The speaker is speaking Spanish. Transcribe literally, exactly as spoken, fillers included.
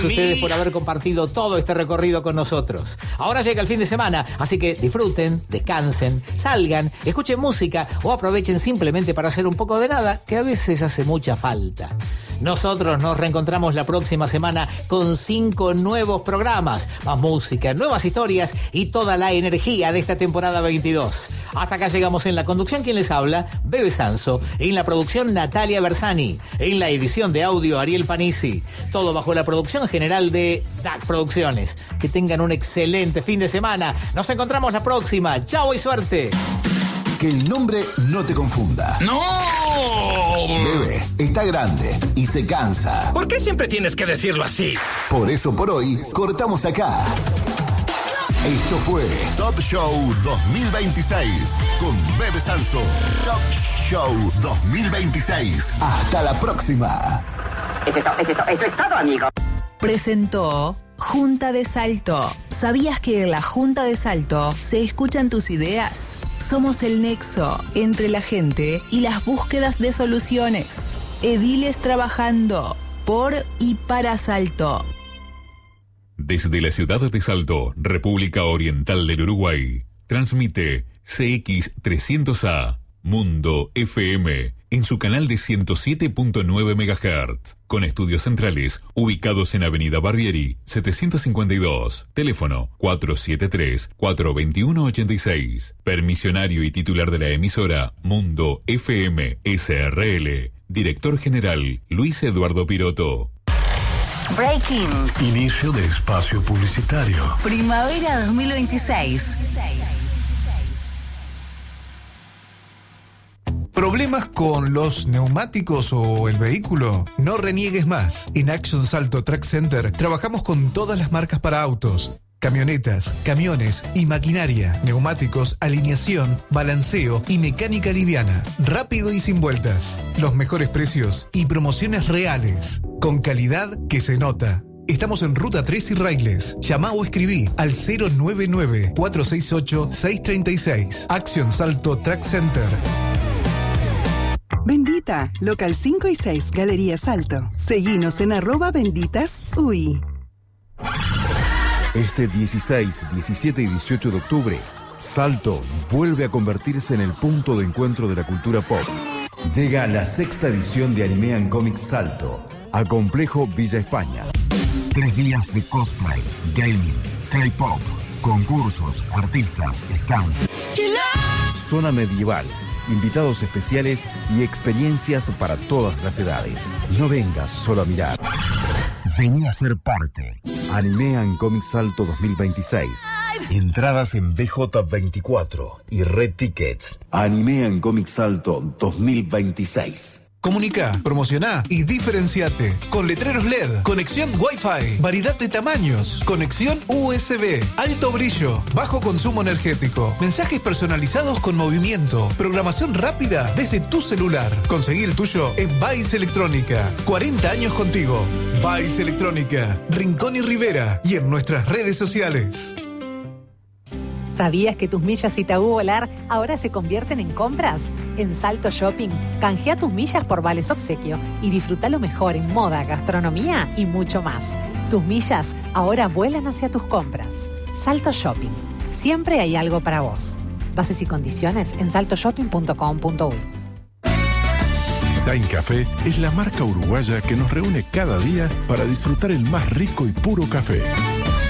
ustedes por haber compartido todo este recorrido con nosotros. Ahora llega el fin de semana, así que disfruten, descansen, salgan, escuchen música o aprovechen simplemente para hacer un poco de nada, que a veces hace mucha falta. Nosotros nos reencontramos la próxima semana con cinco nuevos programas, más música, nuevas historias y toda la energía de esta temporada veintidós. Hasta acá llegamos en la conducción. ¿Quién les habla? Bebe Sanso. En la producción, Natalia Bersani. En la edición de audio, Ariel Panisi. Todo bajo la producción general de D A C Producciones. Que tengan un excelente fin de semana. Nos encontramos la próxima. Chao y suerte. Que el nombre no te confunda. ¡No! Bebe está grande y se cansa. ¿Por qué siempre tienes que decirlo así? Por eso por hoy cortamos acá. Esto fue Top Show dos mil veintiséis con Bebe Sanso. Top Show dos mil veintiséis. Hasta la próxima. Eso es, eso es, eso es todo, amigo. Presentó Junta de Salto. ¿Sabías que en la Junta de Salto se escuchan tus ideas? Somos el nexo entre la gente y las búsquedas de soluciones. Ediles trabajando por y para Salto. Desde la ciudad de Salto, República Oriental del Uruguay, transmite C X trescientos A, Mundo F M, en su canal de ciento siete punto nueve megahertz, con estudios centrales ubicados en Avenida Barbieri, setecientos cincuenta y dos, teléfono cuatro siete tres, cuatro dos uno, ocho seis, permisionario y titular de la emisora Mundo F M S R L, director general Luis Eduardo Piroto. Breaking. Inicio de espacio publicitario. Primavera dos mil veintiséis. ¿Problemas con los neumáticos o el vehículo? No reniegues más. En Action Salto Track Center trabajamos con todas las marcas para autos, camionetas, camiones y maquinaria, neumáticos, alineación, balanceo y mecánica liviana. Rápido y sin vueltas. Los mejores precios y promociones reales. Con calidad que se nota. Estamos en Ruta tres y Railes. Llamá o escribí al cero nueve nueve, cuatro seis ocho, seis tres seis. Action Salto Track Center. Bendita, local cinco y seis, Galería Salto. Seguinos en arroba benditas UI. Este dieciséis, diecisiete y dieciocho de octubre, Salto vuelve a convertirse en el punto de encuentro de la cultura pop. Llega la sexta edición de Anime and Comics Salto a Complejo Villa España. Tres días de cosplay, gaming, K-pop, concursos, artistas, stands, zona medieval, invitados especiales y experiencias para todas las edades. No vengas solo a mirar. Vení a ser parte. Anime and Comics Salto dos mil veintiséis. Entradas en B J veinticuatro y Red Tickets. Anime and Comics Salto dos mil veintiséis. Comunica, promocioná y diferenciate. Con letreros L E D, conexión Wi-Fi, variedad de tamaños, conexión U S B, alto brillo, bajo consumo energético, mensajes personalizados con movimiento, programación rápida desde tu celular. Conseguí el tuyo en Vice Electrónica. cuarenta años contigo. Vice Electrónica, Rincón y Rivera y en nuestras redes sociales. ¿Sabías que tus millas Itaú Volar ahora se convierten en compras? En Salto Shopping, canjea tus millas por vales obsequio y disfruta lo mejor en moda, gastronomía y mucho más. Tus millas ahora vuelan hacia tus compras. Salto Shopping. Siempre hay algo para vos. Bases y condiciones en salto shopping punto com punto uy. Zain Café es la marca uruguaya que nos reúne cada día para disfrutar el más rico y puro café.